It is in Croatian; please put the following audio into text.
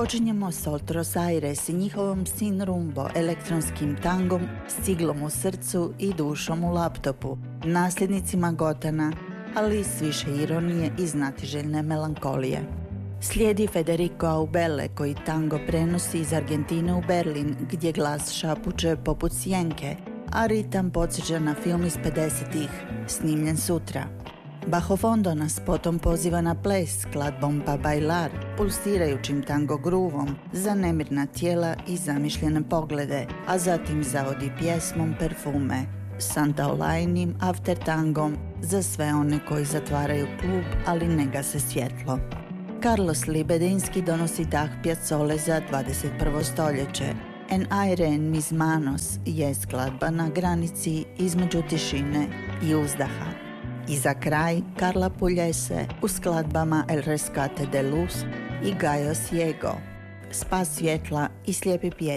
Počinjemo s Otros Aires i njihovom Sin Rumbo, elektronskim tangom s ciglom u srcu i dušom u laptopu, nasljednicima Gotana, ali i s više ironije i znatiželjne melankolije. Slijedi Federico Aubele koji tango prenosi iz Argentine u Berlin, gdje glas šapuće poput sjenke, a ritam podsjeća na film iz 50-ih, snimljen sutra. Bajo Fondo nas potom poziva na ples skladbom Pa Bailar, pulsirajućim tango gruvom za nemirna tijela i zamišljene poglede, a zatim zavodi pjesmom Perfume, santaolajnim after tangom za sve one koji zatvaraju klub, ali ne gase svjetlo. Carlos Libedinski donosi dah Piazzole za 21. stoljeće. En aire en mis manos je skladba na granici između tišine i uzdaha. I za kraj Carla Pugliese u skladbama El Rescate de Luz i Gallo Ciego, Spas svjetla i Slijepi pjesnik.